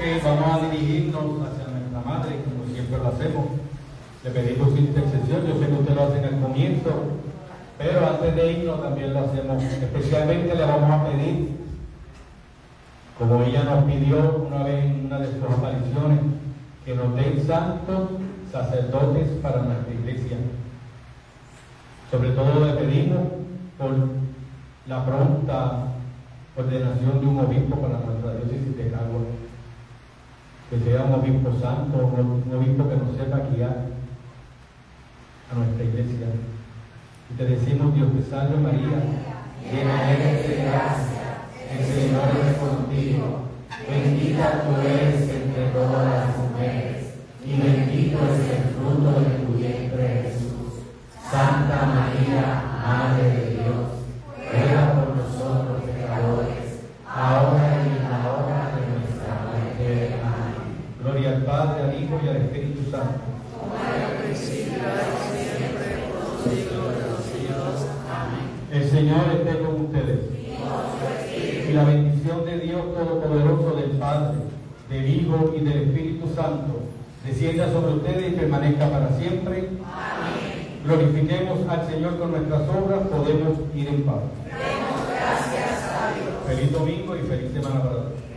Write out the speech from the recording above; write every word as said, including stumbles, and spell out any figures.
que vamos a dirigirnos hacia nuestra madre, como siempre lo hacemos. Le pedimos su intercesión. Yo sé que usted lo hace en el comienzo, pero antes de irnos también lo hacemos. Especialmente le vamos a pedir, como ella nos pidió una vez en una de sus apariciones, que nos den santos sacerdotes para nuestra iglesia. Sobre todo le pedimos por la pronta ordenación de un obispo para nuestra diócesis de Cagua, que sea un obispo santo, un obispo que nos sepa guiar a nuestra iglesia. Y te decimos: Dios te salve María, llena eres de gracia, el Señor es contigo, bendita tú eres entre todas las mujeres, y bendito es el fruto de tu vientre Jesús. Santa María, Madre de Dios, ruega por nosotros pecadores, ahora y en la hora de nuestra muerte. Amén. Gloria al Padre, al Hijo y al Espíritu Santo. Como era al principio, ahora y siempre, por los siglos de los siglos. Amén. El Señor esté con ustedes. Y la bendición de Dios Todopoderoso, del Padre, del Hijo y del Espíritu Santo, descienda sobre ustedes y permanezca para siempre. Amén. Glorifiquemos al Señor con nuestras obras, podemos ir en paz. Demos gracias a Dios. Feliz domingo y feliz semana para todos.